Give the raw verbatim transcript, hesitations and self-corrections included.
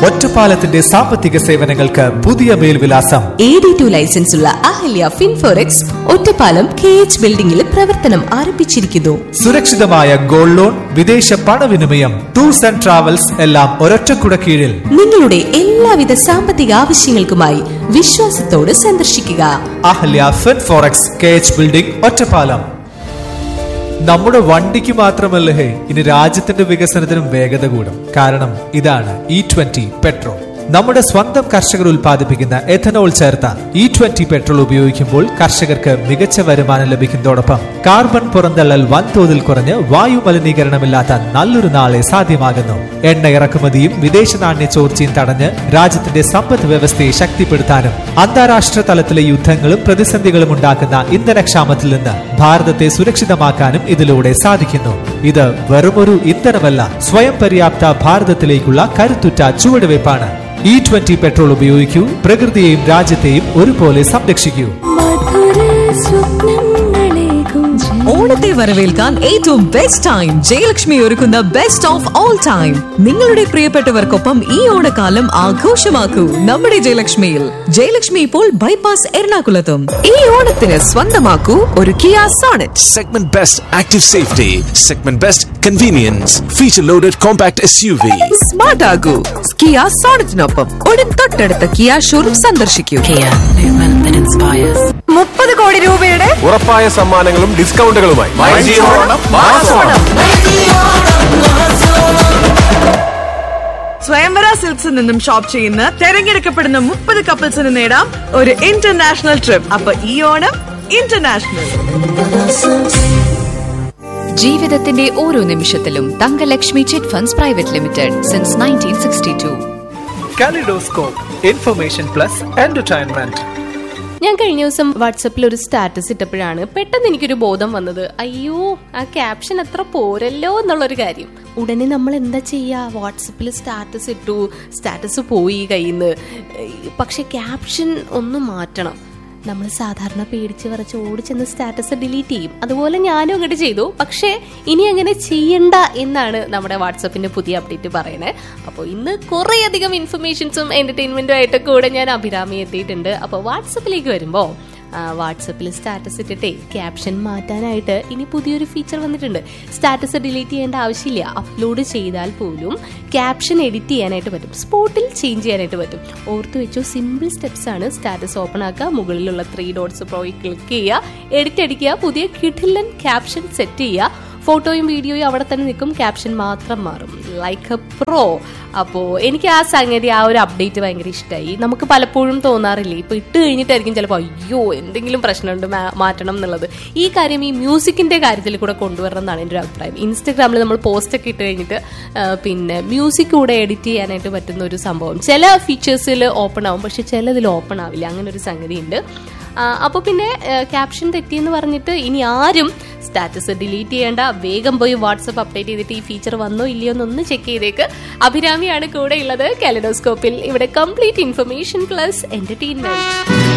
ഒറ്റപ്പാലത്തിന്റെ സാമ്പത്തിക സേവനങ്ങൾക്ക് പുതിയ മേൽവിലാസം. എ ഡി ടു ലൈസൻസ് ഉള്ള അഹല്യ ഫിൻഫോറെക്സ് ഒറ്റപ്പാലം കെ എച്ച് ബിൽഡിംഗിൽ പ്രവർത്തനം ആരംഭിച്ചിരിക്കുന്നു. സുരക്ഷിതമായ ഗോൾഡ് ലോൺ, വിദേശ പണവിനിമയം, ടൂർസ് ആൻഡ് ട്രാവൽസ് എല്ലാം ഒരൊറ്റക്കുട കീഴിൽ. നിങ്ങളുടെ എല്ലാവിധ സാമ്പത്തിക ആവശ്യങ്ങൾക്കുമായി വിശ്വാസത്തോട് സന്ദർശിക്കുക Ahalya Finforex, K H building, Ottapalam. നമ്മുടെ വണ്ടിക്ക് മാത്രമല്ല ഹേ, ഇനി രാജ്യത്തിന്റെ വികസനത്തിനും വേഗത കൂടും. കാരണം ഇതാണ് ഇ ട്വന്റി പെട്രോൾ. നമ്മുടെ സ്വന്തം കർഷകർ ഉൽപ്പാദിപ്പിക്കുന്ന എഥനോൾ ചേർത്ത ഇ ട്വന്റി പെട്രോൾ ഉപയോഗിക്കുമ്പോൾ കർഷകർക്ക് മികച്ച വരുമാനം ലഭിക്കുന്നതോടൊപ്പം കാർബൺ പുറന്തള്ളൽ വൻതോതിൽ കുറഞ്ഞ് വായു മലിനീകരണമില്ലാത്ത നല്ലൊരു നാളെ സാധ്യമാകുന്നു. എണ്ണ ഇറക്കുമതിയും വിദേശ നാണ്യ ചോർച്ചയും തടഞ്ഞ് രാജ്യത്തിന്റെ സമ്പദ് വ്യവസ്ഥയെ ശക്തിപ്പെടുത്താനും അന്താരാഷ്ട്ര തലത്തിലെ യുദ്ധങ്ങളും പ്രതിസന്ധികളും ഉണ്ടാക്കുന്ന ഇന്ധനക്ഷാമത്തിൽ നിന്ന് ഭാരതത്തെ സുരക്ഷിതമാക്കാനും ഇതിലൂടെ സാധിക്കുന്നു. ഇത് വെറുമൊരു ഇന്ധനമല്ല, സ്വയം പര്യാപ്ത ഭാരതത്തിലേക്കുള്ള കരുത്തുറ്റ ചുവടുവയ്പ്പാണ്. ഇ ട്വന്റി പെട്രോൾ ഉപയോഗിക്കൂ, പ്രകൃതിയെയും രാജ്യത്തെയും ഒരുപോലെ സംരക്ഷിക്കൂ. ഓണത്തെ വരവേൽക്കാൻ ഏറ്റവും ബെസ്റ്റ് ടൈം ജയലക്ഷ്മി ഒരുക്കുന്ന ബെസ്റ്റ് ഓഫ് ഓൾ ടൈം. നിങ്ങളുടെ പ്രിയപ്പെട്ടവർക്കൊപ്പം ഈ ഓണക്കാലം ആഘോഷമാക്കൂ നമ്മുടെ ജയലക്ഷ്മിയിൽ. ജയലക്ഷ്മി ഇപ്പോൾ ബൈപ്പാസ് എറണാകുളത്തും. ഈ ഓണത്തിന് സ്വന്തമാക്കൂ ഒരു Kia Sonet. Segment Best Active Safety, Segment Best Convenience, Feature Loaded Compact S U V. Smart ആകൂ Kia സോണറ്റിനൊപ്പം ഉടൻ തൊട്ടടുത്ത കിയ ഷോറൂം സന്ദർശിക്കൂ. മുപ്പത് കോടി രൂപയുടെ ഉറപ്പായ സമ്മാനങ്ങളും ഡിസ്കൗണ്ടുകളുമായി സ്വയംവര സിൽക്സിൽ നിന്നും ഷോപ്പ് ചെയ്യുന്ന തെരഞ്ഞെടുക്കപ്പെടുന്ന മുപ്പത് കപ്പിൾസിന് നേടാം ഒരു ഇന്റർനാഷണൽ ട്രിപ്പ്. അപ്പൊ ഈ ഓണം ഇന്റർനാഷണൽ. ജീവിതത്തിന്റെ ഓരോ നിമിഷത്തിലും Thankalakshmi chit funds private limited since nineteen sixty to. Kaleidoscope, information plus entertainment. ഞാൻ കഴിഞ്ഞ ദിവസം വാട്സപ്പിൽ ഒരു സ്റ്റാറ്റസ് ഇട്ടപ്പോഴാണ് പെട്ടെന്ന് എനിക്കൊരു ബോധം വന്നത്. അയ്യോ, ആ ക്യാപ്ഷൻ അത്ര പോരല്ലോ എന്നുള്ളൊരു കാര്യം. ഉടനെ നമ്മൾ എന്താ ചെയ്യുക? വാട്സപ്പിൽ സ്റ്റാറ്റസ് ഇട്ടു, സ്റ്റാറ്റസ് പോയി കയ്യിൽ നിന്ന്. പക്ഷെ ക്യാപ്ഷൻ ഒന്ന് മാറ്റണം. നമ്മൾ സാധാരണ പേടിച്ച് വരച്ച് ഓടിച്ചെന്ന് സ്റ്റാറ്റസ് ഡിലീറ്റ് ചെയ്യും. അതുപോലെ ഞാനും അങ്ങോട്ട് ചെയ്തു. പക്ഷേ ഇനി അങ്ങനെ ചെയ്യണ്ട എന്നാണ് നമ്മുടെ വാട്സപ്പിന്റെ പുതിയ അപ്ഡേറ്റ് പറയണേ. അപ്പോൾ ഇന്ന് കുറേ അധികം ഇൻഫർമേഷൻസും എന്റർടൈൻമെന്റും ആയിട്ട് കൂടെ ഞാൻ അഭിരാമി എത്തിയിട്ടുണ്ട്. അപ്പോൾ വാട്സപ്പിലേക്ക് വരുമ്പോൾ വാട്സപ്പിൽ സ്റ്റാറ്റസ് ഇട്ടിട്ടേ ക്യാപ്ഷൻ മാറ്റാനായിട്ട് ഇനി പുതിയൊരു ഫീച്ചർ വന്നിട്ടുണ്ട്. സ്റ്റാറ്റസ് ഡിലീറ്റ് ചെയ്യേണ്ട ആവശ്യമില്ല. അപ്ലോഡ് ചെയ്താൽ പോലും ക്യാപ്ഷൻ എഡിറ്റ് ചെയ്യാനായിട്ട് പറ്റും, സ്പോട്ടിൽ ചേഞ്ച് ചെയ്യാനായിട്ട് പറ്റും. ഓർത്ത് വെച്ചോ, സിമ്പിൾ സ്റ്റെപ്സ് ആണ്. സ്റ്റാറ്റസ് ഓപ്പൺ ആക്കുക, മുകളിലുള്ള ത്രീ ഡോട്ട്സ് പോയി ക്ലിക്ക് ചെയ്യുക, എഡിറ്റ് അടിക്കുക, പുതിയ കിഡിലൻ ക്യാപ്ഷൻ സെറ്റ് ചെയ്യുക. ഫോട്ടോയും വീഡിയോയും അവിടെ തന്നെ നിൽക്കും, ക്യാപ്ഷൻ മാത്രം മാറും. Like A pro. അപ്പോൾ എനിക്ക് ആ സംഗതി, ആ ഒരു അപ്ഡേറ്റ് ഭയങ്കര ഇഷ്ടമായി. നമുക്ക് പലപ്പോഴും തോന്നാറില്ലേ, ഇപ്പോൾ ഇട്ട് കഴിഞ്ഞിട്ടായിരിക്കും ചിലപ്പോൾ അയ്യോ എന്തെങ്കിലും പ്രശ്നമുണ്ട് മാറ്റണം എന്നുള്ളത്. ഈ കാര്യം ഈ മ്യൂസിക്കിൻ്റെ കാര്യത്തിൽ കൂടെ കൊണ്ടുവരണം എന്നാണ് എൻ്റെ ഒരു അഭിപ്രായം. ഇൻസ്റ്റഗ്രാമിൽ നമ്മൾ പോസ്റ്റൊക്കെ ഇട്ട് കഴിഞ്ഞിട്ട് പിന്നെ മ്യൂസിക് കൂടെ എഡിറ്റ് ചെയ്യാനായിട്ട് പറ്റുന്ന ഒരു സംഭവം ചില ഫീച്ചേഴ്സിൽ ഓപ്പൺ ആവും, പക്ഷെ ചിലതിൽ ഓപ്പൺ ആവില്ല. അങ്ങനെ ഒരു സംഗതി ഉണ്ട്. അപ്പോൾ പിന്നെ ക്യാപ്ഷൻ തെറ്റിയെന്ന് പറഞ്ഞിട്ട് ഇനി ആരും സ്റ്റാറ്റസ് ഡിലീറ്റ് ചെയ്യേണ്ട. വേഗം പോയി വാട്സപ്പ് അപ്ഡേറ്റ് ചെയ്തിട്ട് ഈ ഫീച്ചർ വന്നോ ഇല്ലയോ എന്നൊന്ന് ചെക്ക് ചെയ്തേക്ക്. അഭിരാമിയാണ് കൂടെ ഉള്ളത് കാലിഡോസ്കോപ്പിൽ. ഇവിടെ കംപ്ലീറ്റ് ഇൻഫർമേഷൻ പ്ലസ് എന്റർടൈൻമെന്റ്.